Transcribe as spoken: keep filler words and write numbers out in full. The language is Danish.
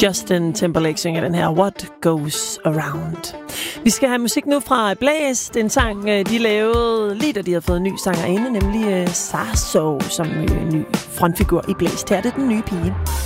Justin Timberlake synger den her What Goes Around. Vi skal have musik nu fra Blaze. Det er en sang, de lavede lige da de havde fået en ny sangerinde, nemlig Sarso som ny frontfigur i Blaze. Her er det den nye pige.